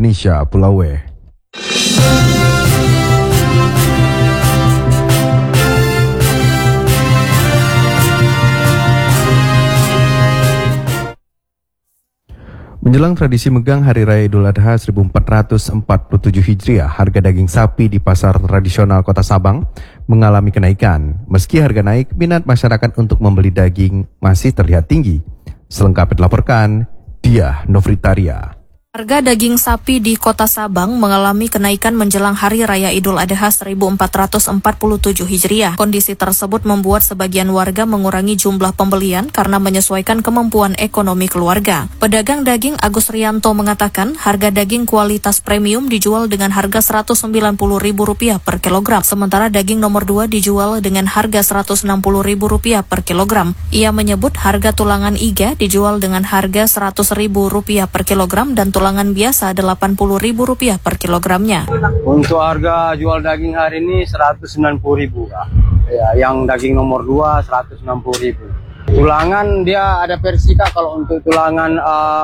Indonesia Pulau W. Menjelang tradisi megang Hari Raya Idul Adha 1447 Hijriah, harga daging sapi di pasar tradisional Kota Sabang mengalami kenaikan. Meski harga naik, minat masyarakat untuk membeli daging masih terlihat tinggi. Selengkapnya dilaporkan Diah Novritaria. Harga daging sapi di Kota Sabang mengalami kenaikan menjelang Hari Raya Idul Adha 1447 Hijriah. Kondisi tersebut membuat sebagian warga mengurangi jumlah pembelian karena menyesuaikan kemampuan ekonomi keluarga. Pedagang daging Agus Rianto mengatakan harga daging kualitas premium dijual dengan harga Rp190.000 per kilogram, sementara daging nomor 2 dijual dengan harga Rp160.000 per kilogram. Ia menyebut harga tulangan iga dijual dengan harga Rp100.000 per kilogram dan tulangan biasa Rp80.000 per kilogramnya. Untuk harga jual daging hari ini Rp190.000, Kak. Ya, yang daging nomor 2 Rp160.000. Tulangan dia ada versi, Kak. Kalau untuk tulangan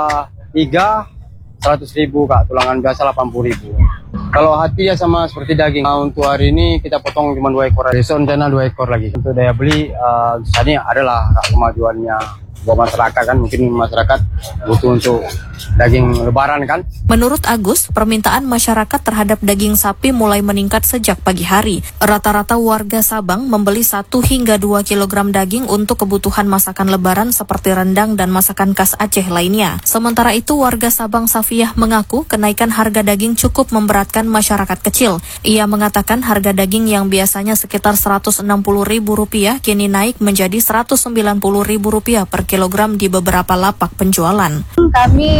iga Rp100.000, Kak. Tulangan biasa Rp80.000. Kalau hati ya sama seperti daging. Untuk hari ini kita potong cuma 2 ekor. Besok rencana 2 ekor lagi. Untuk daya beli tadi adalah kemajuannya buat masyarakat kan, mungkin masyarakat butuh untuk daging lebaran kan. Menurut Agus, permintaan masyarakat terhadap daging sapi mulai meningkat sejak pagi hari. Rata-rata warga Sabang membeli 1 hingga 2 kilogram daging untuk kebutuhan masakan lebaran seperti rendang dan masakan khas Aceh lainnya. Sementara itu, warga Sabang Safiah mengaku kenaikan harga daging cukup memberatkan masyarakat kecil. Ia mengatakan harga daging yang biasanya sekitar Rp160.000 kini naik menjadi Rp190.000 per kilogram di beberapa lapak penjualan. Kami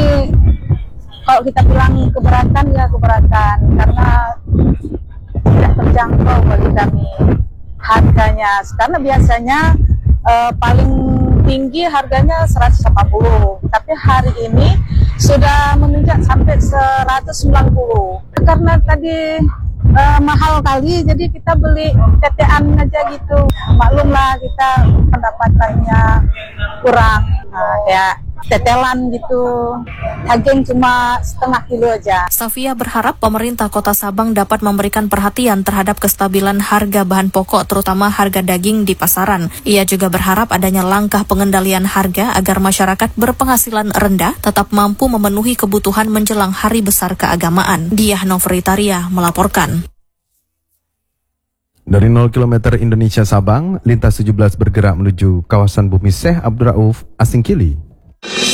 kalau kita bilang keberatan ya keberatan karena tidak terjangkau bagi kami harganya, karena biasanya paling tinggi harganya 140, tapi hari ini sudah meningkat sampai 190 karena tadi mahal kali, jadi kita beli tetean aja gitu. Maklumlah kita pendapatannya kurang, kayak tetelan gitu, daging cuma setengah kilo aja. Safia berharap pemerintah Kota Sabang dapat memberikan perhatian terhadap kestabilan harga bahan pokok, terutama harga daging di pasaran. Ia juga berharap adanya langkah pengendalian harga agar masyarakat berpenghasilan rendah tetap mampu memenuhi kebutuhan menjelang hari besar keagamaan. Diah Novritaria melaporkan. Dari 0 km Indonesia Sabang, lintas 17 bergerak menuju kawasan Bumi Syekh Abdul Rauf Asingkili.